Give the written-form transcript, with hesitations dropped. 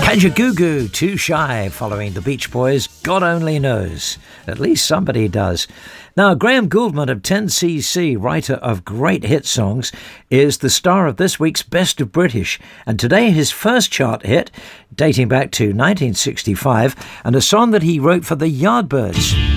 Kajagoogoo, Too Shy, following the Beach Boys, God Only Knows. At least somebody does. Now, Graham Gouldman of 10cc, writer of great hit songs, is the star of this week's Best of British, and today his first chart hit, dating back to 1965, and a song that he wrote for the Yardbirds.